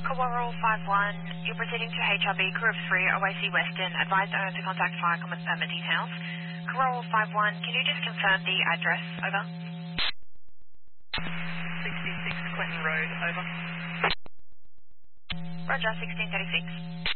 Coral 5-1, you're proceeding to HRB Crew of 3, OAC Western. Advised owner to contact fire common permit details. Coral 5-1, can you just confirm the address? Over. 66 Clinton Road, over. Roger, 1636.